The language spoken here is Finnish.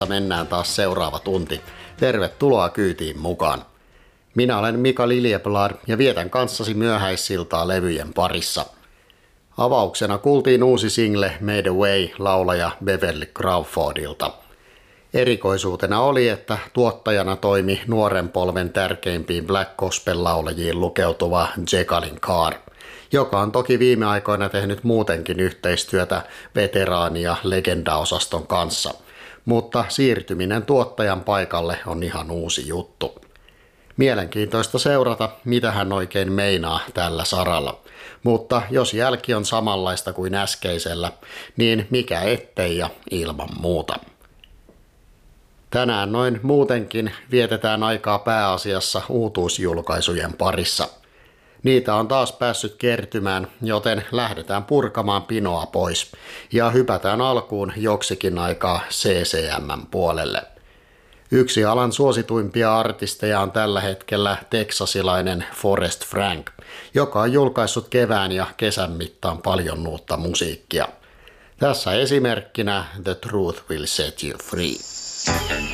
Mennään taas seuraava tunti. Tervetuloa kyytiin mukaan. Minä olen Mika Liljeblad ja vietän kanssasi myöhäissiltaa levyjen parissa. Avauksena kuultiin uusi single Made Away laulaja Beverly Crawfordilta. Erikoisuutena oli, että tuottajana toimi nuoren polven tärkeimpiin black gospel-laulajiin lukeutuva Jekalyn Carr, joka on toki viime aikoina tehnyt muutenkin yhteistyötä veteraani- ja legendaosaston kanssa, mutta siirtyminen tuottajan paikalle on ihan uusi juttu. Mielenkiintoista seurata, mitä hän oikein meinaa tällä saralla, mutta jos jälki on samanlaista kuin äskeisellä, niin mikä ettei ja ilman muuta. Tänään noin muutenkin vietetään aikaa pääasiassa uutuusjulkaisujen parissa. Niitä on taas päässyt kertymään, joten lähdetään purkamaan pinoa pois ja hypätään alkuun joksikin aikaa CCM:n puolelle. Yksi alan suosituimpia artisteja on tällä hetkellä teksasilainen Forrest Frank, joka on julkaissut kevään ja kesän mittaan paljon uutta musiikkia. Tässä esimerkkinä The Truth Will Set You Free.